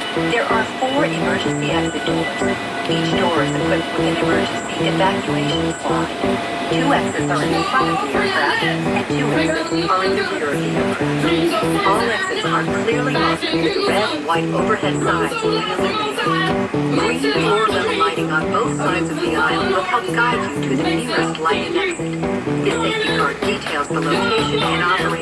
There are four emergency exit doors. Each door is equipped with an emergency evacuation slide. Two exits are in the front of the aircraft, and two exits are in the rear of the aircraft. All exits are clearly marked with red and white overhead signs to be illuminated. Green floor level lighting on both sides of the aisle will help guide you to the nearest lighted exit. This safety card details the location and operation